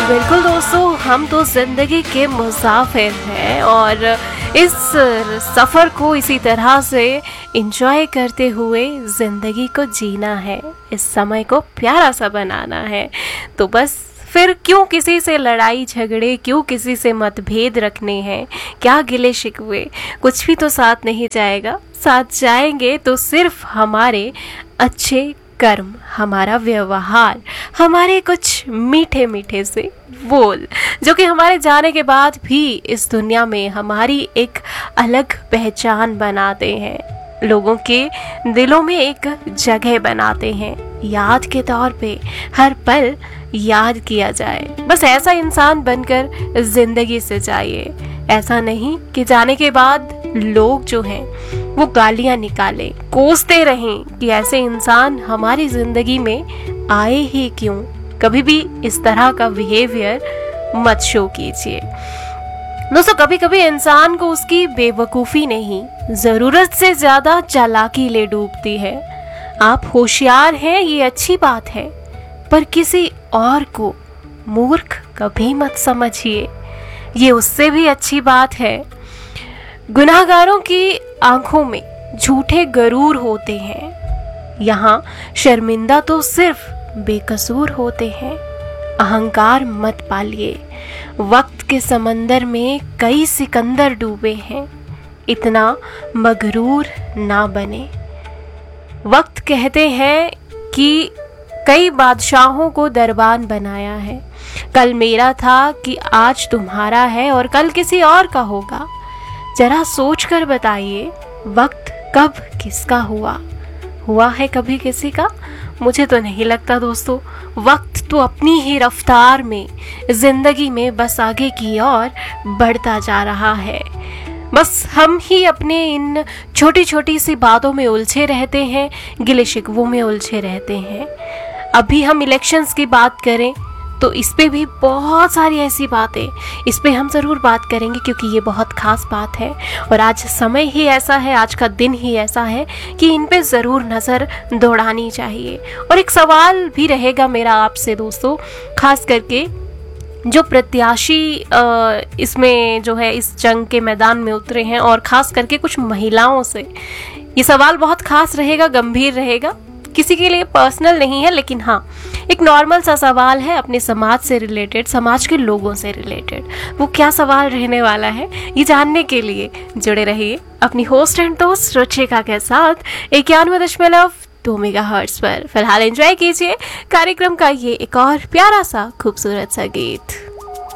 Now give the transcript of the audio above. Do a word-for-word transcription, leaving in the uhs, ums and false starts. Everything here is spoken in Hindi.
बिल्कुल दोस्तों, हम तो जिंदगी के मुसाफिर हैं और इस सफ़र को इसी तरह से एंजॉय करते हुए ज़िंदगी को जीना है, इस समय को प्यारा सा बनाना है। तो बस फिर क्यों किसी से लड़ाई झगड़े, क्यों किसी से मतभेद रखने हैं, क्या गिले शिकवे, कुछ भी तो साथ नहीं जाएगा। साथ जाएंगे तो सिर्फ हमारे अच्छे कर्म, हमारा व्यवहार, हमारे कुछ मीठे मीठे से बोल, जो कि हमारे जाने के बाद भी इस दुनिया में हमारी एक अलग पहचान बनाते हैं, लोगों के दिलों में एक जगह बनाते हैं। याद के तौर पे हर पल याद किया जाए, बस ऐसा इंसान बनकर जिंदगी से जाइए। ऐसा नहीं कि जाने के बाद लोग जो हैं वो गालियां निकालें, कोसते रहें कि ऐसे इंसान हमारी जिंदगी में आए ही क्यों। कभी भी इस तरह का बिहेवियर मत शो कीजिए दोस्तों। कभी कभी इंसान को उसकी बेवकूफ़ी नहीं, ज़रूरत से ज़्यादा चालाकी ले डूबती है। आप होशियार हैं ये अच्छी बात है, पर किसी और को मूर्ख कभी मत समझिए, ये उससे भी अच्छी बात है। गुनाहगारों की आंखों में झूठे गरूर होते हैं, यहाँ शर्मिंदा तो सिर्फ बेकसूर होते हैं। अहंकार मत पालिए, वक्त के समंदर में कई सिकंदर डूबे हैं, इतना मगरूर ना बने। वक्त कहते हैं कि कई बादशाहों को दरबान बनाया है, कल मेरा था कि आज तुम्हारा है और कल किसी और का होगा। जरा सोच कर बताइए, वक्त कब किसका हुआ हुआ है कभी किसी का? मुझे तो नहीं लगता दोस्तों। वक्त तो अपनी ही रफ्तार में जिंदगी में बस आगे की ओर बढ़ता जा रहा है। बस हम ही अपने इन छोटी छोटी सी बातों में उलझे रहते हैं, गिले शिकवों में उलझे रहते हैं। अभी हम इलेक्शंस की बात करें तो इस पे भी बहुत सारी ऐसी बातें, इस पे हम ज़रूर बात करेंगे क्योंकि ये बहुत ख़ास बात है और आज समय ही ऐसा है, आज का दिन ही ऐसा है कि इन पे ज़रूर नज़र दौड़ानी चाहिए। और एक सवाल भी रहेगा मेरा आपसे दोस्तों, ख़ास करके जो प्रत्याशी इसमें जो है इस जंग के मैदान में उतरे हैं और ख़ास करके कुछ महिलाओं से, ये सवाल बहुत ख़ास रहेगा, गंभीर रहेगा, किसी के लिए पर्सनल नहीं है, लेकिन हाँ एक नॉर्मल सा सवाल है अपने समाज से रिलेटेड, समाज के लोगों से रिलेटेड। वो क्या सवाल रहने वाला है ये जानने के लिए जुड़े रहिए अपनी होस्ट एंड दोस्त रुचिका के साथ इक्यानवे दशमलव दो मेगा हर्ट्ज पर। फिलहाल एंजॉय कीजिए कार्यक्रम का ये एक और प्यारा सा खूबसूरत सा गीत।